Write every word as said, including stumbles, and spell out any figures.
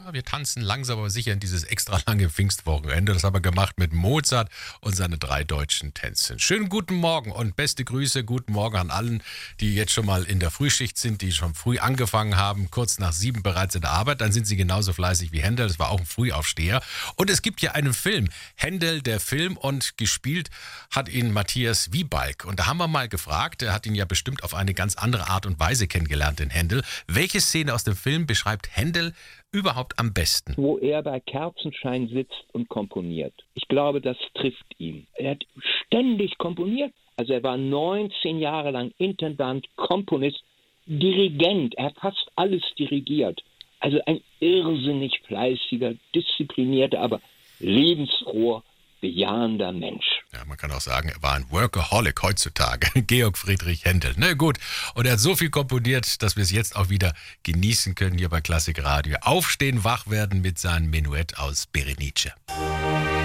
Ja, wir tanzen langsam aber sicher in dieses extra lange Pfingstwochenende. Das haben wir gemacht mit Mozart und seine drei deutschen Tänzen. Schönen guten Morgen und beste Grüße, guten Morgen an allen, die jetzt schon mal in der Frühschicht sind, die schon früh angefangen haben, kurz nach sieben bereits in der Arbeit. Dann sind sie genauso fleißig wie Händel, das war auch ein Frühaufsteher. Und es gibt ja einen Film, Händel, der Film, und gespielt hat ihn Matthias Wiebalg. Und da haben wir mal gefragt, er hat ihn ja bestimmt auf eine ganz andere Art und Weise kennengelernt, den Händel. Welche Szene aus dem Film beschreibt Händel überhaupt am besten? Wo er bei Kerzenschein sitzt und komponiert. Ich glaube, das trifft ihn. Er hat ständig komponiert. Also er war neunzehn Jahre lang Intendant, Komponist, Dirigent. Er hat fast alles dirigiert. Also ein irrsinnig fleißiger, disziplinierter, aber lebensfroher, bejahender Mensch. Ja, man kann auch sagen, er war ein Workaholic heutzutage. Georg Friedrich Händel. Na gut, und er hat so viel komponiert, dass wir es jetzt auch wieder genießen können hier bei Klassik Radio. Aufstehen, wach werden mit seinem Menuett aus Berenice.